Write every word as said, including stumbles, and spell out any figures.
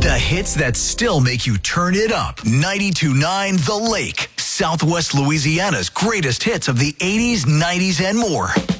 The hits that still make you turn it up. ninety-two point nine The Lake, Southwest Louisiana's greatest hits of the eighties, nineties, and more.